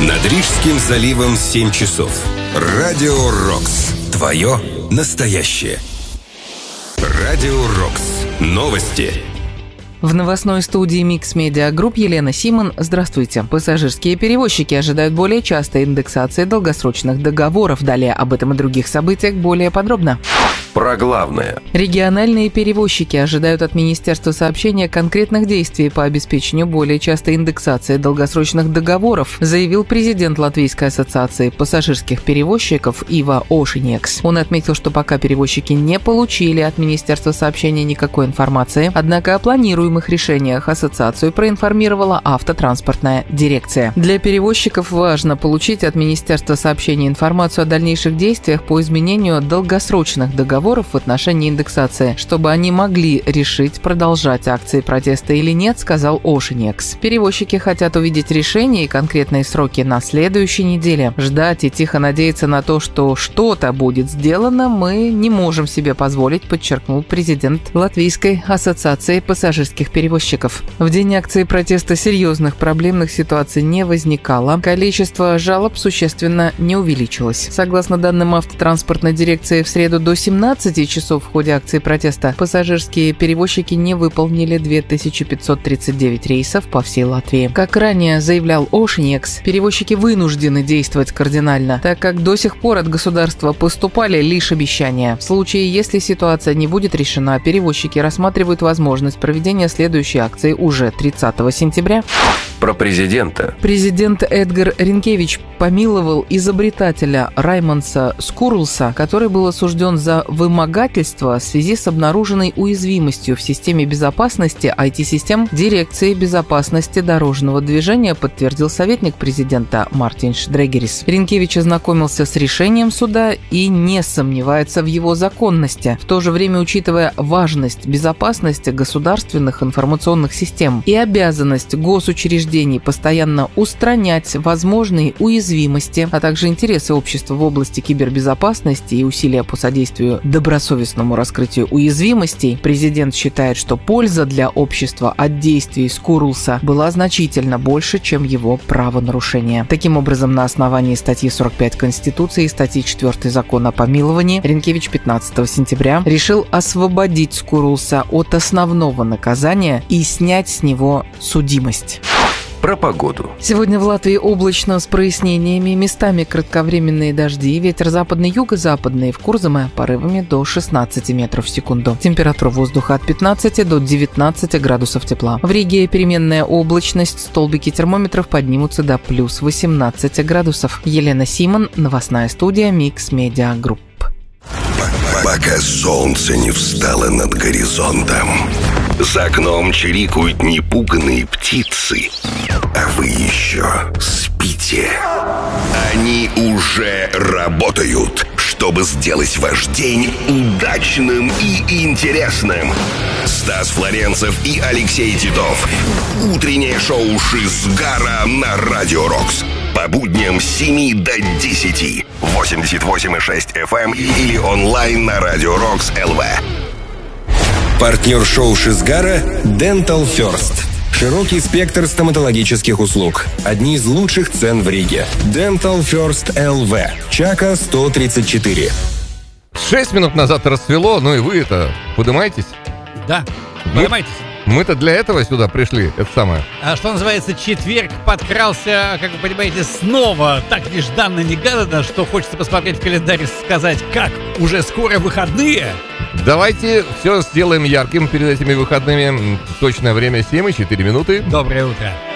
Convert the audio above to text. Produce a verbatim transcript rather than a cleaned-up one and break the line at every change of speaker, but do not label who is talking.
Над Рижским заливом семь часов. Радио Рокс. Твое настоящее. Радио Рокс. Новости.
В новостной студии Mix Media Group Елена Симон. Здравствуйте. Пассажирские перевозчики ожидают более частой индексации долгосрочных договоров. Далее об этом и других событиях более подробно.
Про главное.
Региональные перевозчики ожидают от Министерства сообщения конкретных действий по обеспечению более частой индексации долгосрочных договоров, заявил президент Латвийской ассоциации пассажирских перевозчиков Иво Ошинекс. Он отметил, что пока перевозчики не получили от Министерства сообщения никакой информации, однако о планируемых решениях ассоциацию проинформировала автотранспортная дирекция. Для перевозчиков важно получить от Министерства сообщения информацию о дальнейших действиях по изменению долгосрочных договоров в отношении индексации, чтобы они могли решить, продолжать акции протеста или нет, сказал Ошинекс. Перевозчики хотят увидеть решение и конкретные сроки на следующей неделе. Ждать и тихо надеяться на то, что что-то будет сделано, мы не можем себе позволить, подчеркнул президент Латвийской ассоциации пассажирских перевозчиков. В день акции протеста серьезных проблемных ситуаций не возникало. Количество жалоб существенно не увеличилось. Согласно данным автотранспортной дирекции, в среду до семнадцати часов в ходе акции протеста пассажирские перевозчики не выполнили две тысячи пятьсот тридцать девять рейсов по всей Латвии. Как ранее заявлял Ошинекс, перевозчики вынуждены действовать кардинально, так как до сих пор от государства поступали лишь обещания. В случае, если ситуация не будет решена, перевозчики рассматривают возможность проведения следующей акции уже тридцатого сентября.
Про президента.
Президент Эдгар Ринкевич помиловал изобретателя Раймонса Скурлса, который был осужден за вымогательство в связи с обнаруженной уязвимостью в системе безопасности ай ти-систем Дирекции безопасности дорожного движения, подтвердил советник президента Мартин Шдрегерис. Ринкевич ознакомился с решением суда и не сомневается в его законности. В то же время, учитывая важность безопасности государственных информационных систем и обязанность госучреждений постоянно устранять возможные уязвимости, а также интересы общества в области кибербезопасности и усилия по содействию добросовестному раскрытию уязвимостей, президент считает, что польза для общества от действий Скурлса была значительно больше, чем его правонарушение. Таким образом, на основании статьи сорок пять Конституции и статьи четыре Закона о помиловании, Ринкевич пятнадцатого сентября решил освободить Скурлса от основного наказания и снять с него судимость.
Про погоду.
Сегодня в Латвии облачно с прояснениями, местами кратковременные дожди, ветер западный, юго-западный, в Курзаме порывами до шестнадцати метров в секунду. Температура воздуха от пятнадцати до девятнадцати градусов тепла. В Риге переменная облачность, столбики термометров поднимутся до плюс восемнадцати градусов. Елена Симон, новостная студия Mix Media Group.
Пока солнце не встало над горизонтом, за окном чирикают непуганные птицы, а вы еще спите. Они уже работают, чтобы сделать ваш день удачным и интересным. Стас Флоренцев и Алексей Титов. Утреннее шоу «Шизгара» на Радио Рокс. По будням с семи до десяти. восемьдесят восемь и шесть эф эм или онлайн на Радио Рокс точка эл ви.
Партнер шоу «Шизгара» Dental First. Широкий спектр стоматологических услуг. Одни из лучших цен в Риге. Dental First эл ви. Чака сто тридцать четыре.
Шесть минут назад рассвело, ну и вы это, подымаетесь?
Да,
Мы-
поднимайтесь.
Мы-то для этого сюда пришли, это самое.
А что называется, четверг подкрался, как вы понимаете, снова так нежданно-негаданно, что хочется посмотреть в календарь и сказать, как, уже скоро выходные?
Давайте все сделаем ярким перед этими выходными. Точное время семь и четыре минуты.
Доброе утро.